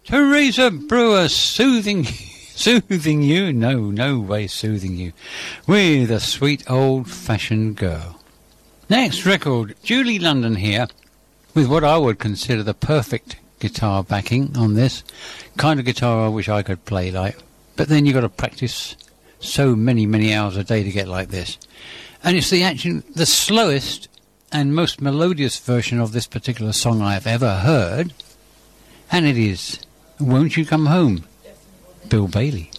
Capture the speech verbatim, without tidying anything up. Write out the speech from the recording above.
Teresa Brewer soothing, soothing you, no, no way soothing you, with a sweet old-fashioned girl. Next record, Julie London here, with what I would consider the perfect guitar backing on this. Kind of guitar I wish I could play like, but then you've got to practice so many, many hours a day to get like this. And it's the actually the slowest and most melodious version of this particular song I've ever heard, and it is Won't You Come Home, Bill Bailey.